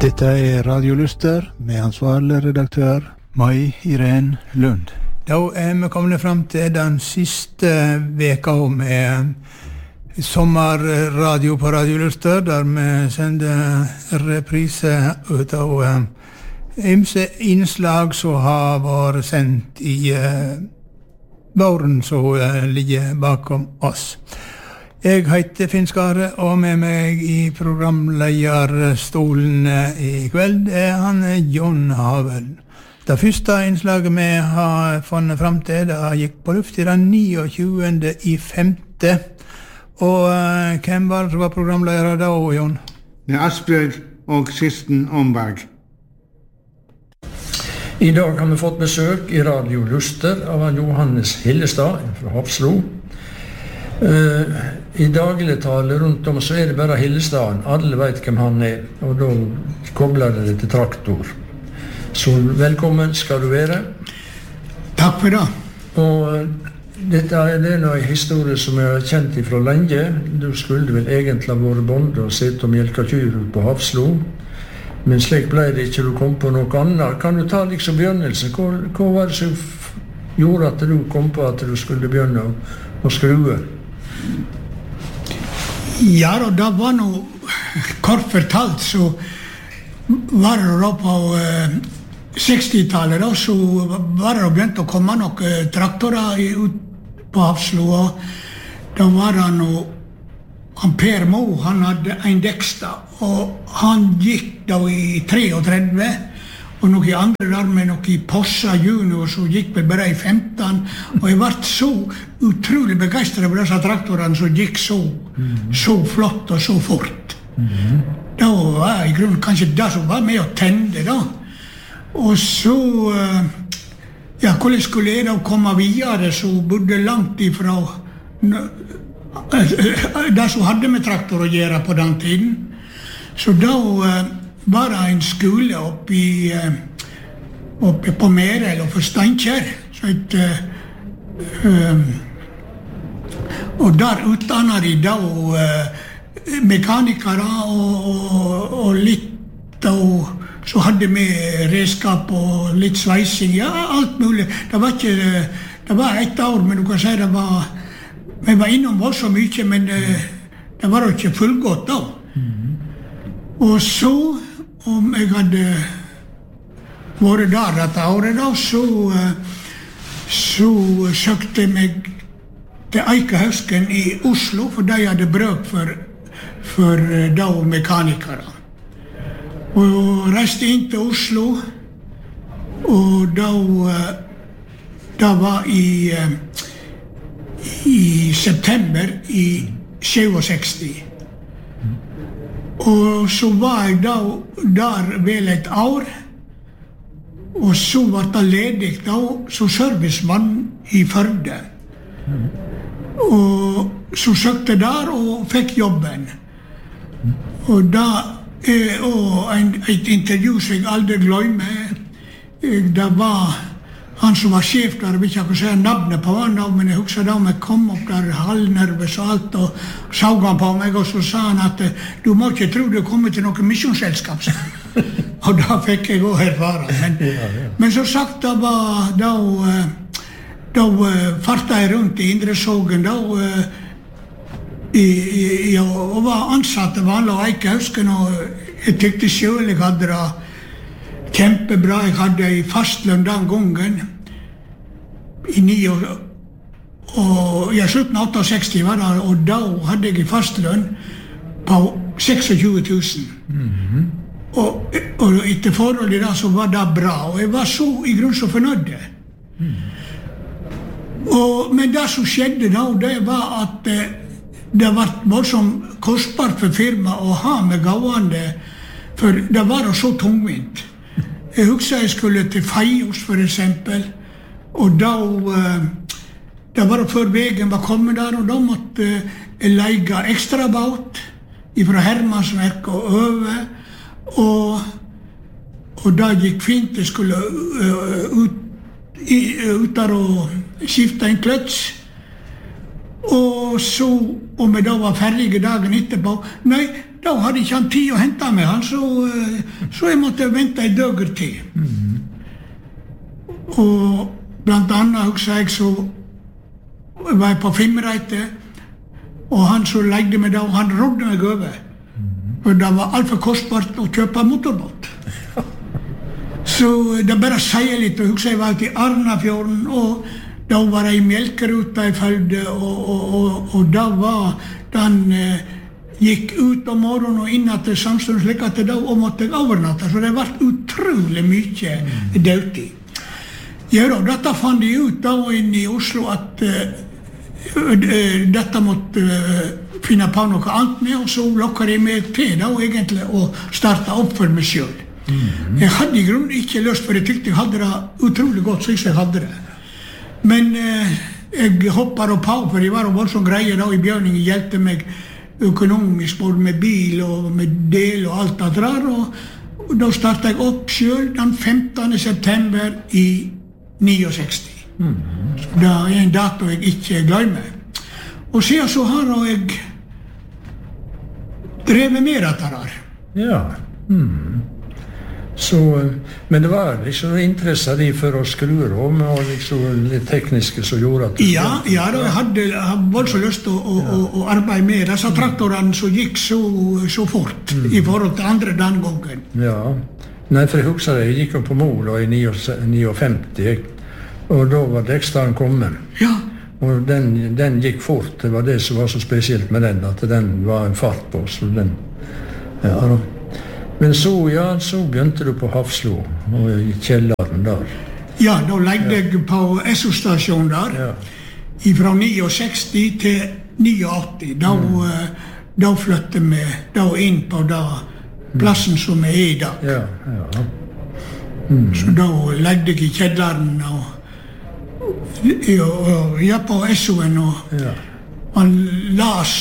Dette Radio Luster med ansvarlig redaktør Mai Irene Lund. Da vi kommet frem til den siste veka med sommerradio på Radio Luster, der vi sender reprise ut av ymse innslag som har vært sendt i våren som ligger bakom oss. Jeg heter Finn Skare, og med meg i programlederstolen i kveld han John Havel. Det første innslaget vi har funnet frem til, det gikk på luft i den 29.5. Og hvem var det som var programleder da, John? Det Asbjørg og Kristen Omberg. I dag har vi fått besøk i Radio Luster av Johannes Hillestad fra Hafslo. I dagligtale rundt om så det bare Hillestaden. Alle vet hvem han og da kobler det til traktor. Så velkommen skal du være. Takk for det. Og dette det en historie som jeg har kjent fra lenge. Du skulle vel egentlig ha vært bonde og sett og mjelka kyr ut på Hafslo. Men slik ble det ikke, du kom på noe annet. Kan du ta liksom begynnelsen? Hva var det som gjorde at du kom på at du skulle begynne å skrue? Ja, og det var noe kort fortalt, så var det da på 60-tallet, da, så var det begynt å komme noen traktorer ut på Hafslo, og da var det noe, han Per Mo, han hadde en Dexter, og han gikk da i 33, og noen andre der med noen Possa Junior, så gikk vel bare i 15, og jeg ble så utrolig begeistret over disse traktorene som gikk så flott og så fort. Da var i grunnen kanskje det som var med å tende da. Og så, ja, hvordan skulle jeg da komme videre, så bodde langt ifra det som hadde med traktor å gjøre på den tiden. Så da var det en skole oppe på Merel og for Steinkjer, og der utdannet de da mekanikere og litt, og så hadde vi redskap og litt sveising, ja, alt mulig. Det var et år, men du kan si vi var innom så mye, men det var jo ikke fullgått da. Og så, om jeg hadde vært der dette året da, så søkte jeg meg til Eikehausken i Oslo, for de hadde bruk for da mekanikere. Og reiste inn til Oslo, og da var i september i 67. Og så var jeg da der vel et år, og så var det ledig da, som servicemann i Førde. Og så søkte der og fikk jobben. Og da et intervju som jeg aldri glemmer, det var han som var sjef der, jeg vet ikke hva si navnet på han, men jeg husker da jeg kom opp der halvnervøs og alt, og så han på meg, og så sa han at du må ikke tro du kommer til noe misjonsselskap. Og da fikk jeg også erfare. Men så sagt, da fartet jeg rundt i Indresågen, og var ansatt av vanlig Eikehausken, og jeg tykte selv jeg hadde det kjempebra. Jeg hadde i fastlønn den gangen, i 9 år, og jeg slutten av 68 var det, og da hadde jeg i fastlønn på 26 000. Og etter forholdet da så var det bra, og jeg var så i grunn så fornøyd. Men det som skjedde da, det var at det var voldsomt kostbart for firma å ha med gående, for det var så tungvint. Jeg husker jeg skulle til Feios for eksempel, og da var det før veien var kommet der, og da måtte jeg leie ekstra båt fra Hermansverk og øve, og da gikk fint, jeg skulle ut der og skifte en kløts, og så, om jeg da var ferdig dagen etterpå, nei, da hadde ikke han tid å hente med han, så jeg måtte vente en døger til. Og blant annet husker jeg så var jeg på Fimreite, og han som legde meg da, han rådde meg over. For det var alt for kostbart å kjøpe motorbåt. Så det bare sier litt, og husker jeg var ute i Arnafjorden, og da var jeg i Melkeruta i Følde, og da var den gikk ut om morgenen og inn til Samstund, slik at da måtte jeg overnatte, så det ble utrolig mye dødtid. Ja da, dette fant de ut da inn i Oslo at dette måtte finne på noe annet med, og så lokket de meg til da egentlig å starte opp for meg selv. Jeg hadde i grunnen ikke lyst, for jeg tykte jeg hadde det utrolig godt, synes jeg hadde det. Men jeg hoppet på, for jeg var voldsomt greie da i Bjørning, hjelpte meg økonomisk, både med bil og med del og alt det der, og da startet jeg opp selv den 15. september i 69. Det en dato jeg ikke glemmer. Og siden så har jeg drevet med dette der. Ja. Så, men det var liksom interesse de for å skru om, og liksom litt tekniske som gjorde at... Ja, jeg hadde voldsomt lyst til å arbeide med disse traktorene som gikk så fort i forhold til andre den gangen. Ja, nei, for jeg husker det, jeg gikk på Mol i 59, og da var Dekstaren kommet. Ja. Og den gikk fort, det var det som var så spesielt med den, at den var en fart på, så den... Ja, da. Men så begynte du på Hafslo, og i kjelleren der. Ja, da legde jeg på SO-stasjonen der, fra 69 til 89. Da flyttet vi da inn på plassen som er i dag. Ja. Så da legde jeg i kjelleren, og jeg på SO-en, og man las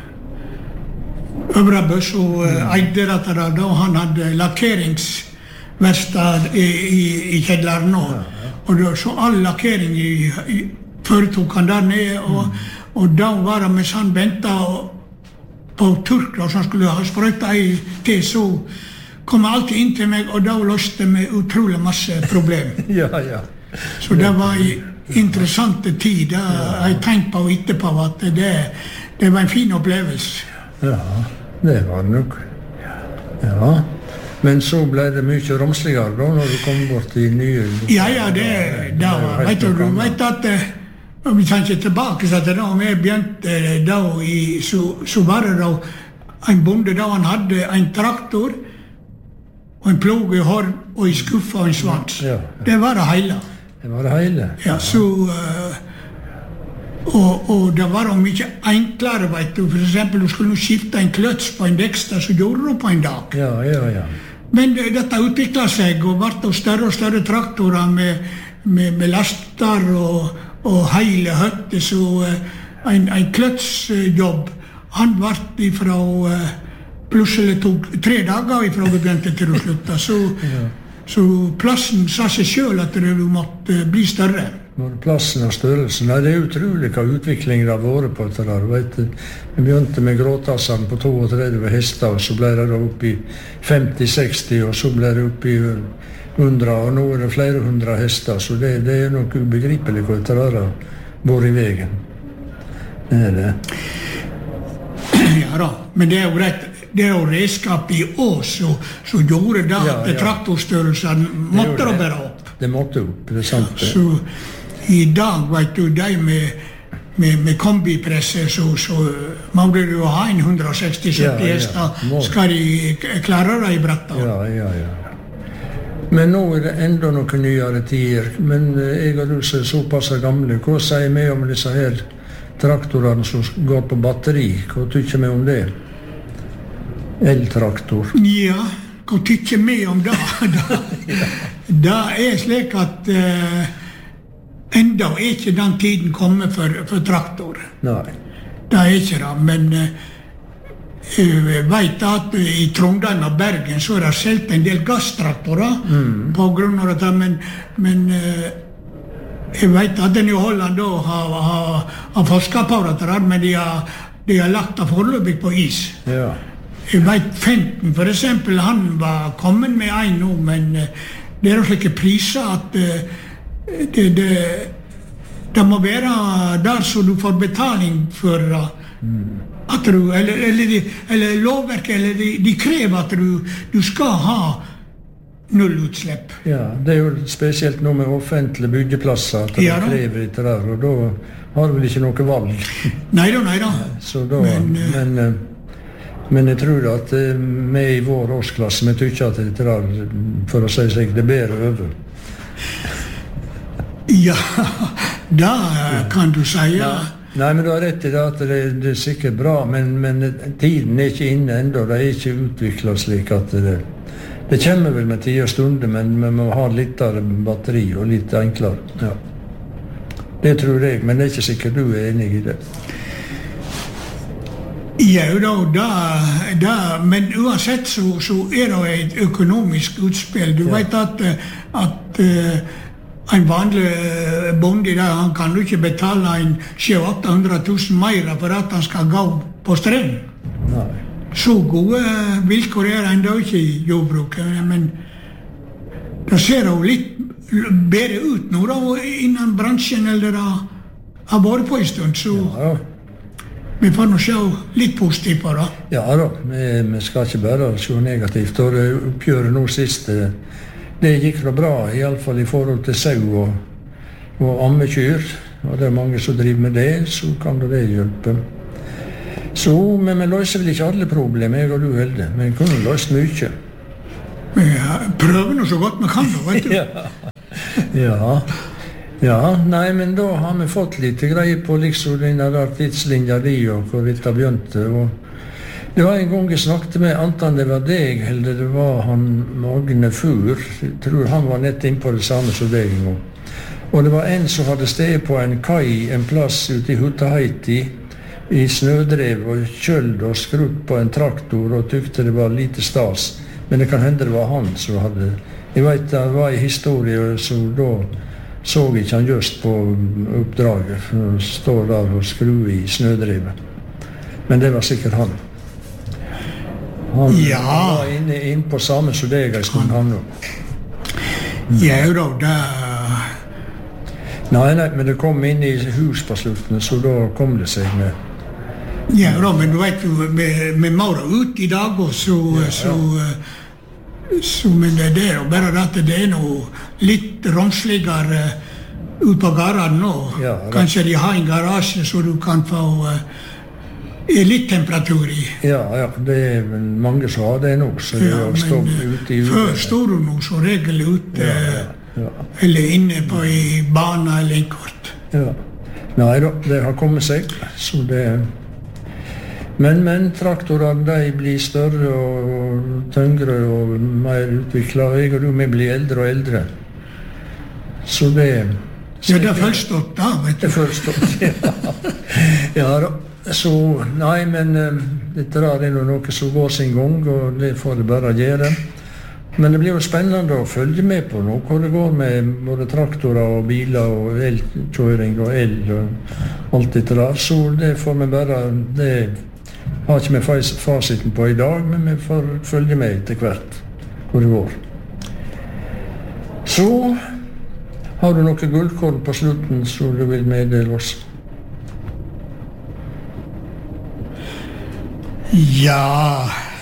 Øvrabøs og eide da han hadde lakkeringsverkstad i kjelleren nå. Og så all lakkering foretok han der nede, og da var det mens han ventet på Turkla, som skulle ha sprøytet til, så kom han alltid inn til meg, og da løste meg utrolig masse problem. Ja. Så det var en interessant tid, da jeg tenkte på etterpå at det var en fin opplevelse. Ja, det var det nok. Ja, men så ble det mye romsligere da, når du kom bort i nye... Ja, det var, vet du at vi tenker tilbake, så da vi begynte da, så var det da en bonde da, han hadde en traktor, og en plog i hård, og en skuffe og en svans. Det var det hele. Det var det hele? Ja, så... Og det var mye enklere, vet du. For eksempel, du skulle skifte en kløts på en dekster, så gjorde du på en dag. Ja. Men dette utviklet seg, og ble større og større traktorer med laster og hele høtter, så en kløtsjobb, han ble fra plutselig tok 3 dager fra vi begynte til å slutte. Så plassen sa seg selv at det måtte bli større. Både plassen og størrelsen. Det er utrolig hva utviklingen har vært på dette der. Vi begynte med gråtassene på 32 hester, og så ble det opp i 50-60, og så ble det opp i 100, og nå er det flere 100 hester, så det er nok ubegripelig hva dette der har vært i veien. Det er det. Ja da, men det er jo rett. Det er jo redskap i Ås som gjorde det at traktorstørrelsen måtte da bare opp. Det måtte opp, det er sant. Så i dag, vet du, de med kombipresser, så må du jo ha en 160-70 hester, skal de klare det i bratta. Ja. Men nå er det enda noen nyere tider, men jeg og du er såpass gamle. Hva sier vi om disse her traktorene som går på batteri? Hva tykker vi om det? Eltraktor. Ja, hva tykker vi om det? Det er slik at enda er ikke den tiden kommet for traktor. Nei. Det er ikke det, men jeg vet at i Trondheim og Bergen så er det selv en del gasstraktorer på grunn av dette, men jeg vet at den i Holland da har forsket på dette, men de har lagt det foreløpig på is. Jeg vet Fenton, for eksempel, han var kommet med en nå, men det slike priser at det må være der så du får betaling for at du, eller lovverket, eller de krever at du skal ha nullutslipp. Ja, det jo spesielt noe med offentlige byggeplasser, at de krever litt der, og da har vel ikke noe valg. Neida. Så da, men jeg tror at vi i vår årsklasse, vi tykker at det der, for å si seg, det bedre over. Ja, da kan du si, ja. Nei, men du har rett i det at det sikkert bra, men tiden ikke inne enda, det ikke utviklet slik at det kommer vel med tid og stunder, men vi må ha litt av batteri og litt enklere. Ja. Det tror jeg, men det ikke sikkert du enig i det. Ja, da, men uansett så det et økonomisk utspill. Du vet at en vanlig bonde der, han kan jo ikke betale 700 000 mer for at han skal gå på streng. Nei. Så gode vilkår enda ikke i jordbruket, men det ser jo litt bedre ut nå da, innen bransjen eller det har vært på en stund, så vi får nå se litt positivt på det. Ja da, vi skal ikke bare se negativt, og det oppgjøret nå sist, det gikk da bra, i alle fall i forhold til sau og ammekyr, og det mange som driver med det, så kan det hjelpe. Så, men vi løser vel ikke alle problemer, jeg og du heldig, men vi kunne løst mye. Vi prøver nå så godt vi kan da, vet du. Ja, nei, men da har vi fått litt greie på liksom denne der tidslinja di og hvor vi har begynt, og det var en gang jeg snakket med, anten det var deg, eller det var han Magne Fur, jeg tror han var nett inn på det samme som deg en gang. Og det var en som hadde steget på en kai, en plass ute i Hutaheiti, i snødrev og kjøld og skrutt på en traktor og tykte det var lite stas. Men det kan hende det var han som hadde... Jeg vet det var en historie, så da så ikke han just på oppdraget, for å stå der og skru i snødrevet. Men det var sikkert han. Han var inne på samme som deg en stund, han nå. Ja, da. Nei, men det kom inn i hus på slutten, så da kom det seg med. Ja, da, men du vet jo, vi må da ut i dag, og men det og bare at det noe litt romsligere ut på garaden nå. Ja, kanskje de har en garasje, så du kan få... litt temperatur i. Ja, det vel mange som har det nå, så det stå ute i før stod du nå så regel ute, eller inne på i bana eller en kort. Ja. Nei da, det har kommet seg, så det... Men traktorer, de blir større og tyngre og mer utviklet, jeg og du, vi blir eldre og eldre. Så det... Ja, det er førstått da, vet du. Det er førstått, ja. Ja da. Så, nei, men dette er noe som går sin gang, og det får det bare gjøre. Men det blir jo spennende å følge med på nå, hvor det går med både traktorer og biler og elkjøring og el og alt dette der. Så det får vi bare, det har ikke vi fasiten på i dag, men vi får følge med etter hvert hvor det går. Så har du noe gullkorn på slutten som du vil meddele oss? Ja,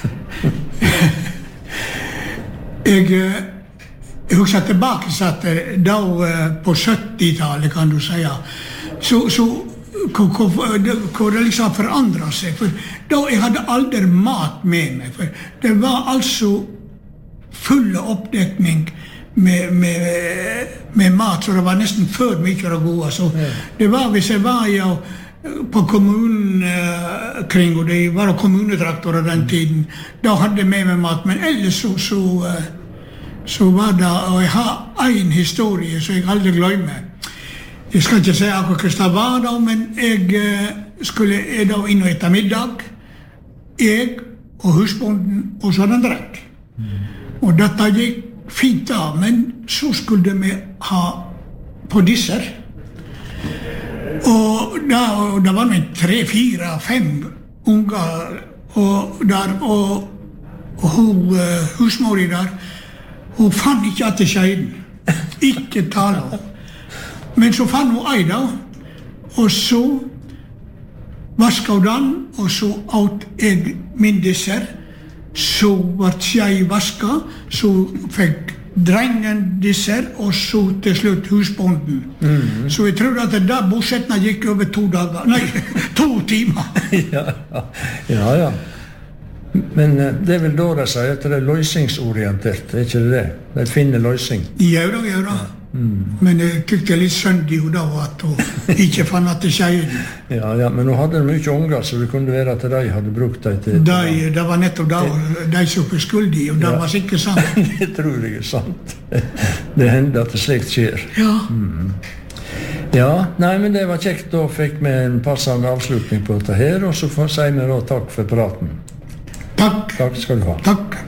jeg husker tilbake at da på 70-tallet, kan du si, så hvor det liksom forandret seg, for da jeg hadde aldri mat med meg, for det var altså full oppdekning med mat, så det var nesten for mye av det gode, så det var hvis jeg var på kommunen kring, og det var kommunetraktorer den tiden, da hadde jeg med meg mat, men ellers så var det, og jeg har en historie som jeg aldri glemmer. Jeg skal ikke si akkurat hva det var da, men jeg skulle da inn og ette middag, jeg og husbonden, og så den drekk. Og dette gikk fint da, men så skulle vi ha på disser. Og da var det 3, 4, 5 unger og hun, husmori der, hun fann ikke at det skjedde. Ikke tale om. Men så fann hun ei da, og så vaska hun den, og så åt jeg min dessert. Så ble jeg vaska, så fikk drengen dessert, og så til slutt husbonden. Så jeg tror at da bosettene gikk over 2 dager, nei, 2 timer. Ja. Men det er vel da de sier at det er løsningsorientert, er ikke det? De finner løsning. Ja da. Men jeg tykte litt synd i da at hun ikke fann at det skjedde. Ja, men nå hadde de mye unger, så det kunne være at de hadde brukt dem til... Det var nettopp da, de som var skyldige, og det var sikkert sant. Det tror jeg er sant. Det hender at det slikt skjer. Ja. Ja, nei, men det var kjekt. Da fikk vi en passende avslutning på dette her, og så sier vi da takk for praten. Takk. Takk skal du ha. Takk.